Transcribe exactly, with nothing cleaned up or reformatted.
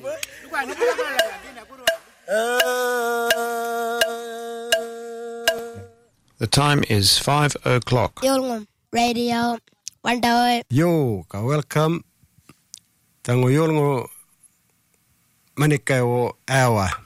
The time is five o'clock. Yolngu radio Wandawe. Yo, ka welcome. Tango yolngu manikai o awa.